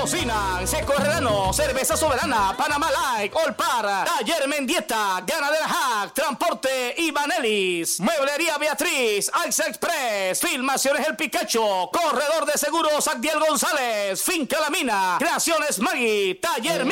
Patrocinan Seco Herrerano, Cerveza Soberana, Panamá Light, Olpar, Taller Mendieta, Ganadera Hack, Transporte y Vanelis, Mueblería Beatriz, Alza Express, Filmaciones El Picacho, Corredor de Seguros Agdiel González, Finca La Mina, Creaciones Magui, Taller